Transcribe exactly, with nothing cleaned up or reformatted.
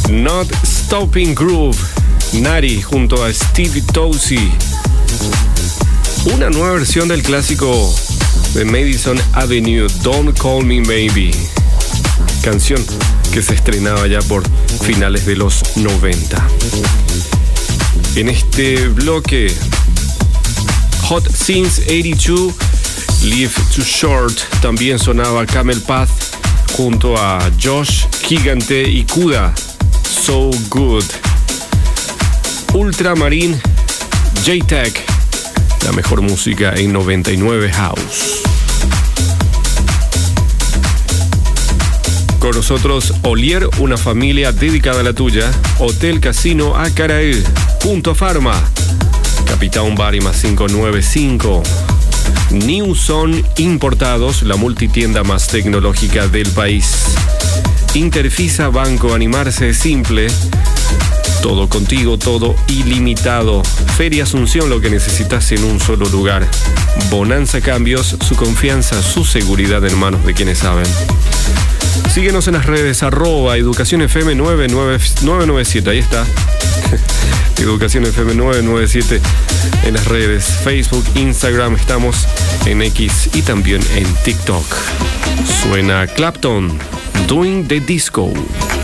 Not Stopping Groove, Nari junto a Stevie Tosi. Una nueva versión del clásico de Madison Avenue, Don't Call Me Maybe. Canción que se estrenaba ya por finales de los noventa. En este bloque, Hot Since ochenta y dos, Live Too Short. También sonaba Camel Path junto a Josh Gigante y Kuda, So Good. Ultramarine, J-Tech, la mejor música en noventa y nueve House. Con nosotros, Olier, una familia dedicada a la tuya. Hotel Casino Acaraí, Punto Pharma, Capitán Bar y más cinco nueve cinco. New Son Importados, la multitienda más tecnológica del país. Interfisa Banco, animarse es simple. Todo contigo, todo ilimitado. Feria Asunción, lo que necesitas en un solo lugar. Bonanza Cambios, su confianza, su seguridad en manos de quienes saben. Síguenos en las redes, arroba Educación F M nueve nueve siete, ahí está. Educación F M nueve nueve siete en las redes, Facebook, Instagram, estamos en X y también en TikTok. Suena Clapton, Doing the Disco.